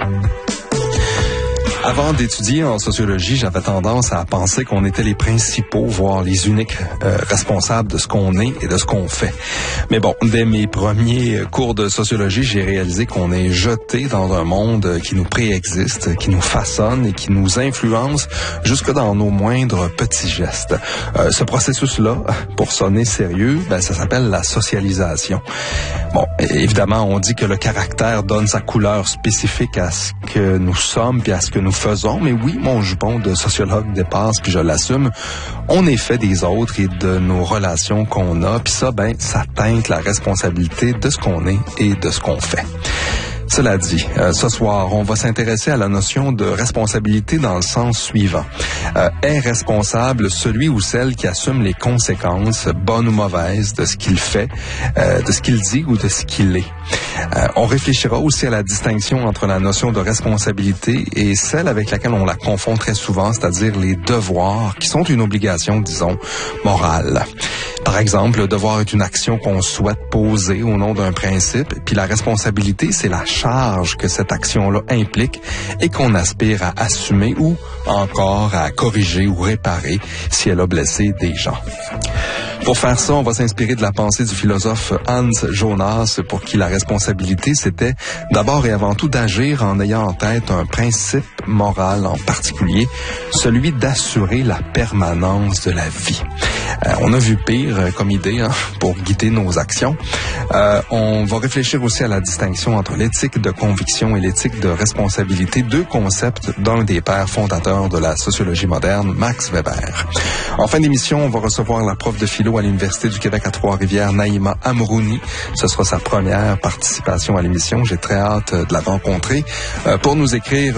Avant d'étudier en sociologie, j'avais tendance à penser qu'on était les principaux, voire les uniques responsables de ce qu'on est et de ce qu'on fait. Mais bon, dès mes premiers cours de sociologie, j'ai réalisé qu'on est jeté dans un monde qui nous préexiste, qui nous façonne et qui nous influence jusque dans nos moindres petits gestes. Ce processus-là, pour sonner sérieux, ça s'appelle la socialisation. Bon, évidemment, on dit que le caractère donne sa couleur spécifique à ce que nous sommes puis à ce que nous faisons, mais oui, mon jupon de sociologue dépasse, puis je l'assume. On est fait des autres et de nos relations qu'on a, puis ça, ça teinte la responsabilité de ce qu'on est et de ce qu'on fait. Cela dit, ce soir, on va s'intéresser à la notion de responsabilité dans le sens suivant. Est responsable celui ou celle qui assume les conséquences, bonnes ou mauvaises, de ce qu'il fait, de ce qu'il dit ou de ce qu'il est. On réfléchira aussi à la distinction entre la notion de responsabilité et celle avec laquelle on la confond très souvent, c'est-à-dire les devoirs, qui sont une obligation, disons, morale. Par exemple, le devoir est une action qu'on souhaite poser au nom d'un principe, puis la responsabilité, c'est la charge que cette action-là implique et qu'on aspire à assumer ou encore à corriger ou réparer si elle a blessé des gens. Pour faire ça, on va s'inspirer de la pensée du philosophe Hans Jonas, pour qui la responsabilité, c'était d'abord et avant tout d'agir en ayant en tête un principe moral en particulier, celui d'assurer la permanence de la vie. On a vu pire comme idée pour guider nos actions. On va réfléchir aussi à la distinction entre l'éthique de conviction et l'éthique de responsabilité, deux concepts d'un des pères fondateurs de la sociologie moderne, Max Weber. En fin d'émission, on va recevoir la prof de philo à l'Université du Québec à Trois-Rivières, Naïma Amrouni. Ce sera sa première participation à l'émission. J'ai très hâte de la rencontrer. Pour nous écrire,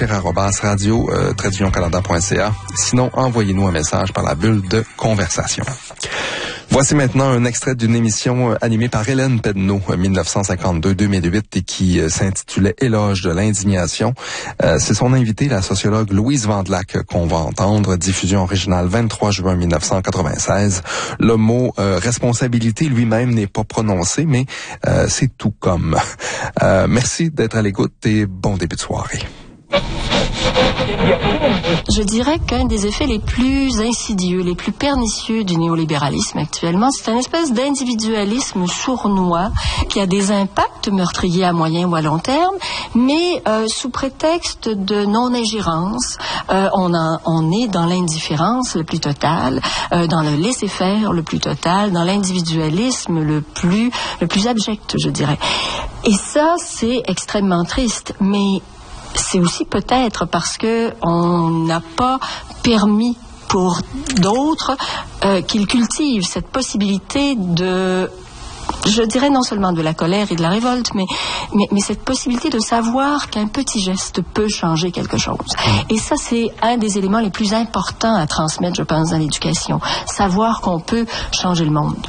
réfléchir@radio-canada.ca. Sinon, envoyez-nous un message par la bulle de conversation. Voici maintenant un extrait d'une émission animée par Hélène Pedneau, 1952-2008, et qui s'intitulait « Éloge de l'indignation ». C'est son invitée, la sociologue Louise Vandelac, qu'on va entendre. Diffusion originale 23 juin 1996. Le mot responsabilité lui-même n'est pas prononcé, mais c'est tout comme. Merci d'être à l'écoute et bon début de soirée. Je dirais qu'un des effets les plus insidieux, les plus pernicieux du néolibéralisme actuellement, c'est une espèce d'individualisme sournois qui a des impacts meurtriers à moyen ou à long terme, mais sous prétexte de non-ingérence, on est dans l'indifférence le plus totale, dans le laisser-faire le plus total, dans l'individualisme le plus abject, je dirais. Et ça, c'est extrêmement triste, mais c'est aussi peut-être parce que on n'a pas permis pour d'autres qu'ils cultivent cette possibilité de, je dirais non seulement de la colère et de la révolte, mais cette possibilité de savoir qu'un petit geste peut changer quelque chose. Et ça, c'est un des éléments les plus importants à transmettre, je pense, dans l'éducation. Savoir qu'on peut changer le monde.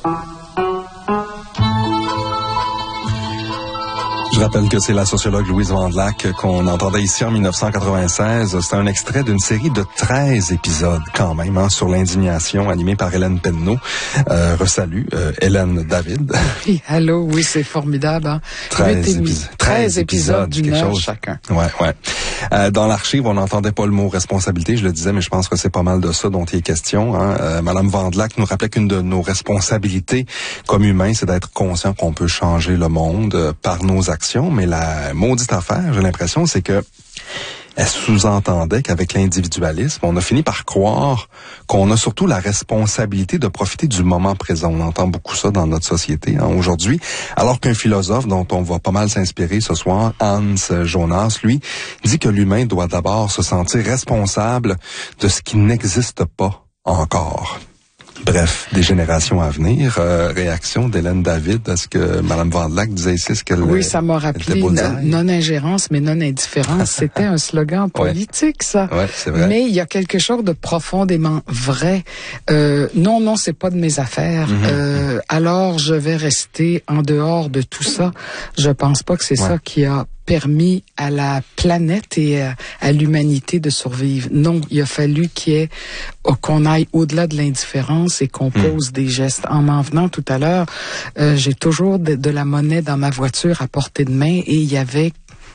Je rappelle que c'est la sociologue Louise Vandelac qu'on entendait ici en 1996. C'est un extrait d'une série de 13 épisodes quand même sur l'indignation animée par Hélène Pedneau. Resalut Hélène David. Oui, allô, oui, c'est formidable. 13 épisodes d'une heure chacun. Ouais. Dans l'archive, on n'entendait pas le mot responsabilité, je le disais, mais je pense que c'est pas mal de ça dont il est question. Madame Vandelac nous rappelait qu'une de nos responsabilités comme humains, c'est d'être conscient qu'on peut changer le monde par nos actions. Mais la maudite affaire, j'ai l'impression, c'est que elle sous-entendait qu'avec l'individualisme, on a fini par croire qu'on a surtout la responsabilité de profiter du moment présent. On entend beaucoup ça dans notre société aujourd'hui, alors qu'un philosophe dont on va pas mal s'inspirer ce soir, Hans Jonas, lui, dit que l'humain doit d'abord se sentir responsable de ce qui n'existe pas encore. Bref, des générations à venir. Réaction d'Hélène David à ce que Mme Vandelac disait ici, ce qu'elle oui, ça m'a rappelé non-ingérence, mais non-indifférence. C'était un slogan politique, ça. Ouais, c'est vrai. Mais il y a quelque chose de profondément vrai. Non, c'est pas de mes affaires. Alors, je vais rester en dehors de tout ça. Je pense pas que c'est ça qui a permis à la planète et à l'humanité de survivre. Non, il a fallu qu'on aille au-delà de l'indifférence et qu'on pose des gestes. En m'en venant tout à l'heure, j'ai toujours de la monnaie dans ma voiture à portée de main et il y avait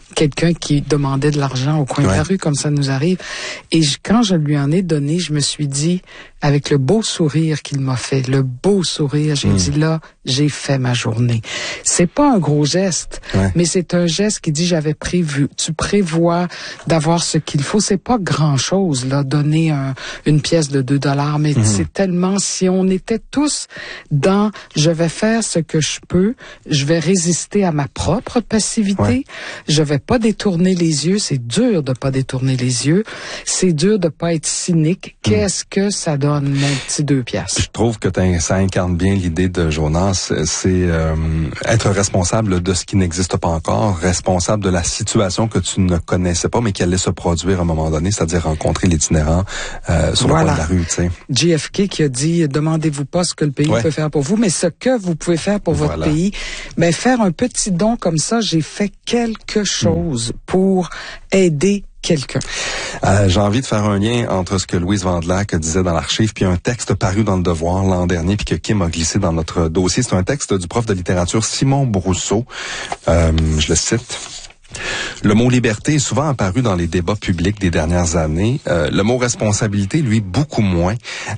quelqu'un qui demandait de l'argent au coin de la rue, comme ça nous arrive. Et quand je lui en ai donné, je me suis dit, avec le beau sourire qu'il m'a fait, le beau sourire, j'ai dit là, j'ai fait ma journée. C'est pas un gros geste, mais c'est un geste qui dit j'avais prévu. Tu prévois d'avoir ce qu'il faut. C'est pas grand chose, là, donner une pièce de $2, mais c'est tellement, si on était tous dans je vais faire ce que je peux, je vais résister à ma propre passivité, je vais pas détourner les yeux, c'est dur de pas détourner les yeux, c'est dur de pas être cynique. Qu'est-ce que ça donne? Mon petit 2 piastres. Je trouve que ça incarne bien l'idée de Jonas, c'est être responsable de ce qui n'existe pas encore, responsable de la situation que tu ne connaissais pas, mais qui allait se produire à un moment donné, c'est-à-dire rencontrer l'itinérant sur le coin de la rue. Tu sais. JFK qui a dit, demandez-vous pas ce que le pays peut faire pour vous, mais ce que vous pouvez faire pour votre pays. Mais faire un petit don comme ça, j'ai fait quelque chose pour aider quelqu'un. J'ai envie de faire un lien entre ce que Louise Vandelac disait dans l'archive puis un texte paru dans Le Devoir l'an dernier puis que Kim a glissé dans notre dossier. C'est un texte du prof de littérature Simon Brousseau. Je le cite. Le mot liberté est souvent apparu dans les débats publics des dernières années. Le mot responsabilité, lui, beaucoup moins.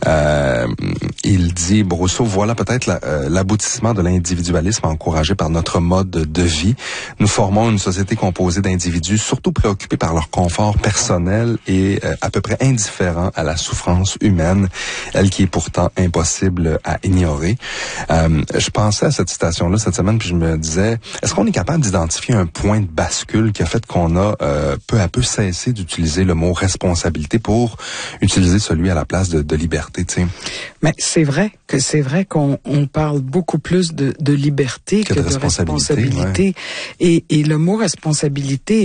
Il dit, Brousseau, voilà peut-être l'aboutissement de l'individualisme encouragé par notre mode de vie. Nous formons une société composée d'individus surtout préoccupés par leur confort personnel et à peu près indifférents à la souffrance humaine, elle qui est pourtant impossible à ignorer. Je pensais à cette citation-là cette semaine, puis je me disais, est-ce qu'on est capable d'identifier un point de bascule qui a fait qu'on a peu à peu cessé d'utiliser le mot responsabilité pour utiliser celui à la place de liberté, tu sais? Mais c'est vrai qu'on parle beaucoup plus de liberté que de responsabilité. Et le mot responsabilité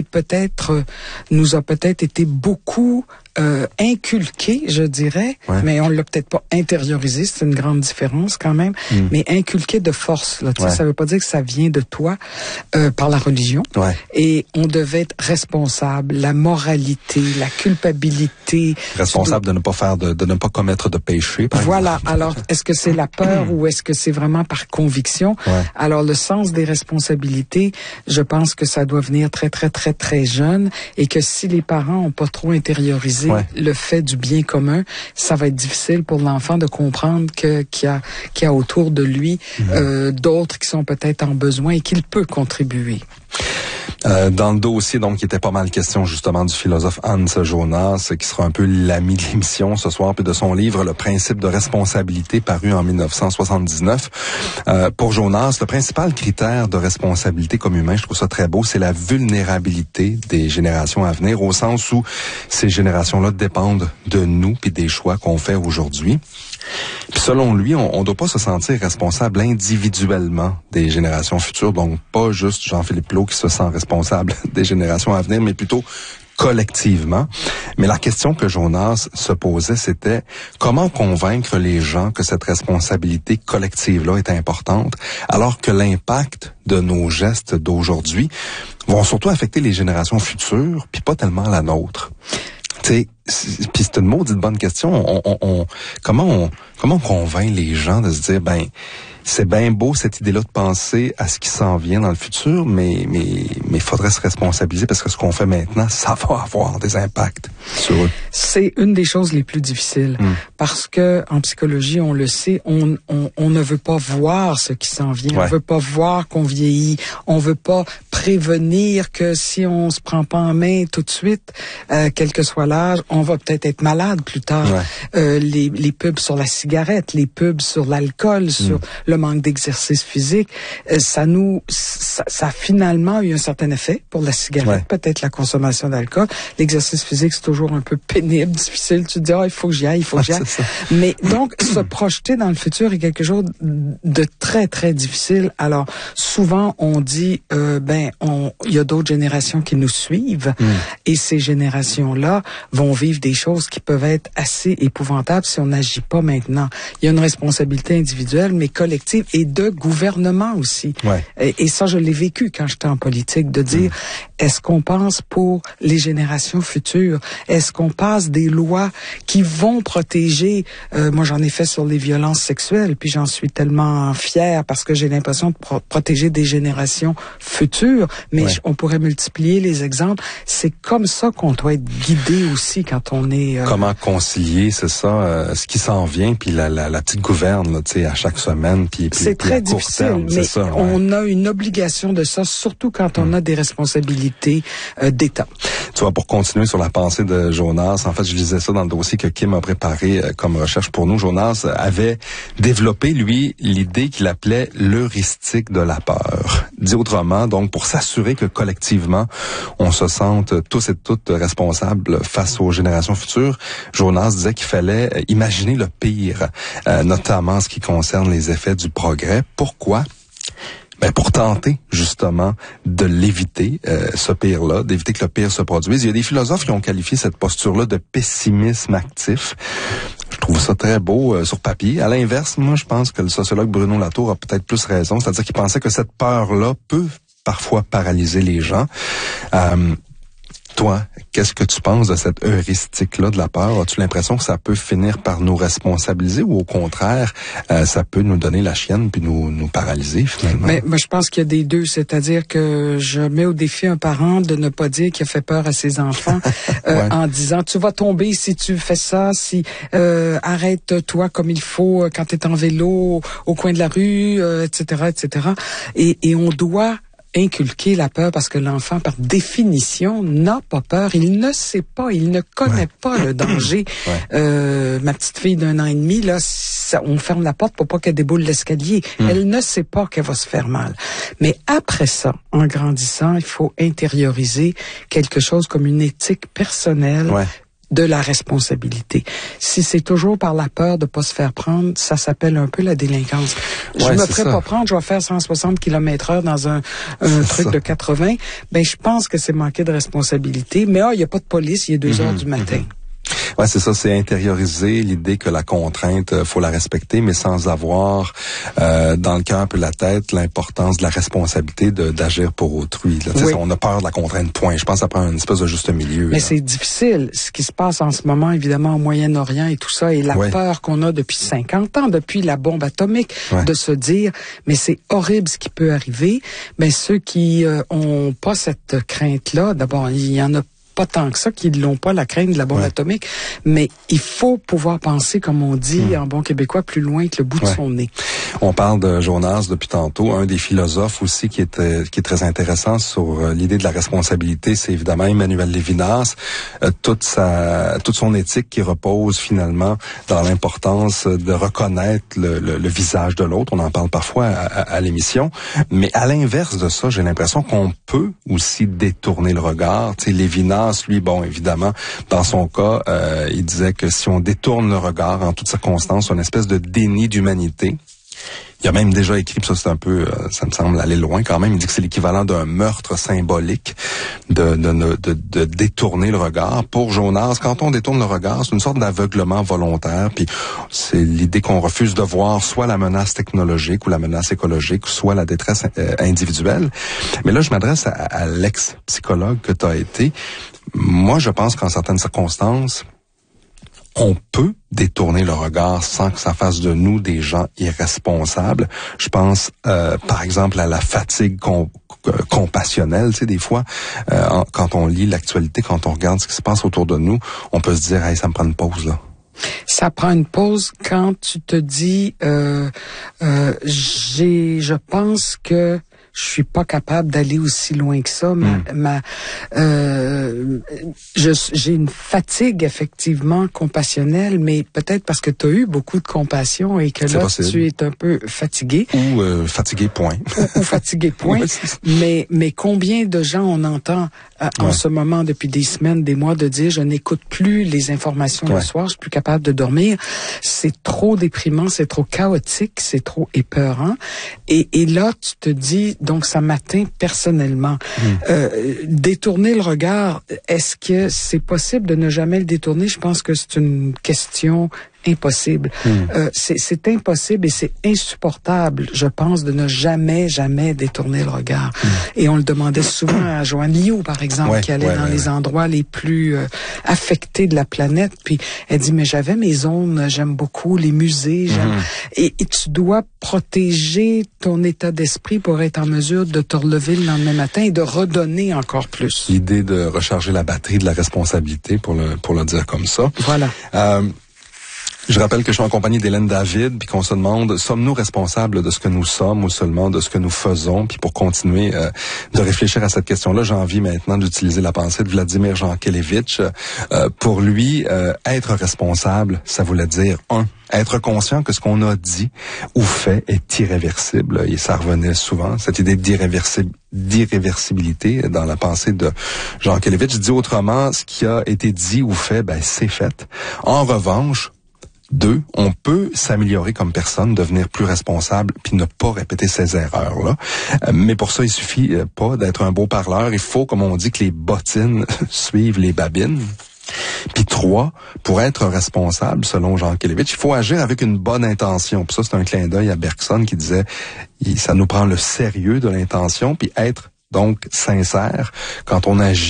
nous a peut-être été beaucoup inculqué, je dirais, mais on l'a peut-être pas intériorisé, c'est une grande différence quand même, mais inculqué de force. Là, ça veut pas dire que ça vient de toi par la religion. Et on devait être responsable, la moralité, la culpabilité. Responsable de ne pas faire de ne pas commettre de péché. Voilà. Alors, est-ce que c'est la peur ou est-ce que c'est vraiment par conviction? Alors, le sens des responsabilités, je pense que ça doit venir très, très, très, très jeune et que si les parents ont pas trop intériorisé le fait du bien commun, ça va être difficile pour l'enfant de comprendre qu'il y a autour de lui d'autres qui sont peut-être en besoin et qu'il peut contribuer. Dans le dossier, donc, il était pas mal question justement du philosophe Hans Jonas, qui sera un peu l'ami de l'émission ce soir, puis de son livre Le principe de responsabilité, paru en 1979. Pour Jonas, le principal critère de responsabilité comme humain, je trouve ça très beau, c'est la vulnérabilité des générations à venir, au sens où ces générations-là dépendent de nous puis des choix qu'on fait aujourd'hui. Puis selon lui, on doit pas se sentir responsable individuellement des générations futures, donc pas juste Jean-Philippe Plault qui se sent responsable des générations à venir, mais plutôt collectivement. Mais la question que Jonas se posait, c'était comment convaincre les gens que cette responsabilité collective-là est importante, alors que l'impact de nos gestes d'aujourd'hui vont surtout affecter les générations futures, puis pas tellement la nôtre. Puis c'est une maudite bonne question. Comment on convainc les gens de se dire, c'est bien beau cette idée-là de penser à ce qui s'en vient dans le futur, mais faudrait se responsabiliser parce que ce qu'on fait maintenant, ça va avoir des impacts sur eux. C'est une des choses les plus difficiles parce que en psychologie, on le sait, on ne veut pas voir ce qui s'en vient, on veut pas voir qu'on vieillit, on veut pas prévenir que si on se prend pas en main tout de suite, quel que soit l'âge, on va peut-être être malade plus tard. Les pubs sur la cigarette, les pubs sur l'alcool, sur le manque d'exercice physique, ça a finalement eu un certain effet pour la cigarette, peut-être la consommation d'alcool. L'exercice physique, c'est toujours un peu pénible, difficile. Tu te dis, il faut que j'y aille, Mais donc, se projeter dans le futur est quelque chose de très, très difficile. Alors, souvent, on dit, il y a d'autres générations qui nous suivent et ces générations-là vont vivre des choses qui peuvent être assez épouvantables si on n'agit pas maintenant. Il y a une responsabilité individuelle, mais collective collective et de gouvernement aussi. Ouais. Et ça, je l'ai vécu quand j'étais en politique, de dire, est-ce qu'on pense pour les générations futures? Est-ce qu'on passe des lois qui vont protéger, moi j'en ai fait sur les violences sexuelles, puis j'en suis tellement fière parce que j'ai l'impression de protéger des générations futures, mais on pourrait multiplier les exemples. C'est comme ça qu'on doit être guidé aussi quand on est... Comment concilier, c'est ça, ce qui s'en vient, puis la petite gouverne, tu sais, à chaque semaine, puis c'est très difficile, terme, mais ça, on a une obligation de ça, surtout quand on a des responsabilités d'État. Tu vois, pour continuer sur la pensée de Jonas, en fait, je lisais ça dans le dossier que Kim a préparé comme recherche pour nous. Jonas avait développé, lui, l'idée qu'il appelait l'heuristique de la peur. Dit autrement, donc, pour s'assurer que collectivement, on se sente tous et toutes responsables face aux générations futures, Jonas disait qu'il fallait imaginer le pire, notamment en ce qui concerne les effets du progrès. Pourquoi? Ben pour tenter justement de l'éviter, ce pire-là, d'éviter que le pire se produise. Il y a des philosophes qui ont qualifié cette posture-là de pessimisme actif. Je trouve ça très beau sur papier. À l'inverse, moi, je pense que le sociologue Bruno Latour a peut-être plus raison, c'est-à-dire qu'il pensait que cette peur-là peut parfois paralyser les gens. Toi, qu'est-ce que tu penses de cette heuristique-là de la peur? As-tu l'impression que ça peut finir par nous responsabiliser ou au contraire, ça peut nous donner la chienne puis nous paralyser finalement? Mais moi, je pense qu'il y a des deux, c'est-à-dire que je mets au défi un parent de ne pas dire qu'il a fait peur à ses enfants en disant tu vas tomber si tu fais ça, si arrête-toi comme il faut quand tu es en vélo au coin de la rue, etc., etc. Et on doit inculquer la peur parce que l'enfant, par définition, n'a pas peur. Il ne sait pas, il ne connaît pas le danger. Ma petite fille d'1 an et demi, là, on ferme la porte pour pas qu'elle déboule l'escalier. Elle ne sait pas qu'elle va se faire mal. Mais après ça, en grandissant, il faut intérioriser quelque chose comme une éthique personnelle de la responsabilité. Si c'est toujours par la peur de pas se faire prendre, ça s'appelle un peu la délinquance. Je me ferai pas prendre, je vais faire 160 km/h dans un truc de 80. Ben, je pense que c'est manquer de responsabilité. Mais il y a pas de police, il est 2 heures du matin. Ouais, c'est ça, c'est intérioriser l'idée que la contrainte, faut la respecter, mais sans avoir dans le cœur et la tête l'importance de la responsabilité d'agir pour autrui. Là. On a peur de la contrainte, point. Je pense que ça prend une espèce de juste milieu. Mais c'est difficile. Ce qui se passe en ce moment, évidemment, au Moyen-Orient et tout ça, et la peur qu'on a depuis 50 ans, depuis la bombe atomique, de se dire, mais c'est horrible ce qui peut arriver. Mais ceux qui ont pas cette crainte-là, d'abord, il y en a pas tant que ça, qui n'ont pas la crainte de la bombe atomique, mais il faut pouvoir penser, comme on dit en bon québécois, plus loin que le bout de son nez. On parle de Jonas depuis tantôt. Un des philosophes aussi qui est très intéressant sur l'idée de la responsabilité, c'est évidemment Emmanuel Lévinas. Toute son éthique qui repose finalement dans l'importance de reconnaître le visage de l'autre. On en parle parfois à l'émission. Mais à l'inverse de ça, j'ai l'impression qu'on peut aussi détourner le regard. Tu sais, Lévinas, lui, bon, évidemment, dans son cas, il disait que si on détourne le regard en toutes circonstances, une espèce de déni d'humanité. Il a même déjà écrit, ça c'est un peu, ça me semble aller loin quand même, il dit que c'est l'équivalent d'un meurtre symbolique de détourner le regard. Pour Jonas, quand on détourne le regard, c'est une sorte d'aveuglement volontaire, puis c'est l'idée qu'on refuse de voir soit la menace technologique ou la menace écologique, soit la détresse individuelle. Mais là, je m'adresse à l'ex-psychologue que tu as été. Moi, je pense qu'en certaines circonstances, on peut détourner le regard sans que ça fasse de nous des gens irresponsables. Je pense, par exemple, à la fatigue compassionnelle. Tu sais, des fois, quand on lit l'actualité, quand on regarde ce qui se passe autour de nous, on peut se dire, hey, ça me prend une pause, là. Ça prend une pause quand tu te dis, je pense que je suis pas capable d'aller aussi loin que ça. J'ai une fatigue effectivement compassionnelle, mais peut-être parce que tu as eu beaucoup de compassion et que là tu es un peu fatigué. Ou fatigué point. ou fatigué point. Mais combien de gens on entend en ce moment depuis des semaines, des mois de dire je n'écoute plus les informations le soir, je suis plus capable de dormir. C'est trop déprimant, c'est trop chaotique, c'est trop épeurant. Et là tu te dis donc ça m'atteint personnellement. Détourner le regard, est-ce que c'est possible de ne jamais le détourner? Je pense que c'est une question impossible. C'est impossible et c'est insupportable, je pense, de ne jamais détourner le regard. Et on le demandait souvent à Joanne Liu, par exemple, qui allait dans les endroits les plus affectés de la planète. Puis elle dit, mais j'avais mes zones, j'aime beaucoup les musées, et tu dois protéger ton état d'esprit pour être en mesure de te relever le lendemain matin et de redonner encore plus. L'idée de recharger la batterie de la responsabilité, pour le dire comme ça. Voilà. Je rappelle que je suis en compagnie d'Hélène David, puis qu'on se demande, sommes-nous responsables de ce que nous sommes ou seulement de ce que nous faisons? Puis pour continuer de réfléchir à cette question-là, j'ai envie maintenant d'utiliser la pensée de Vladimir Jankélévitch. Pour lui, être responsable, ça voulait dire, être conscient que ce qu'on a dit ou fait est irréversible. Et ça revenait souvent, cette idée d'irréversibilité dans la pensée de Jankélévitch. Dit autrement, ce qui a été dit ou fait, c'est fait. En revanche, 2, on peut s'améliorer comme personne, devenir plus responsable, puis ne pas répéter ces erreurs-là. Mais pour ça, il suffit pas d'être un beau parleur. Il faut, comme on dit, que les bottines suivent les babines. Puis 3, pour être responsable, selon Jankélévitch, il faut agir avec une bonne intention. Puis ça, c'est un clin d'œil à Bergson qui disait, ça nous prend le sérieux de l'intention, puis être donc sincère quand on agit